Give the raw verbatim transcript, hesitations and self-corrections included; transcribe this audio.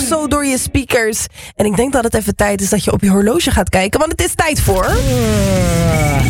zo door je speakers. En ik denk dat het even tijd is dat je op je horloge gaat kijken. Want het is tijd voor...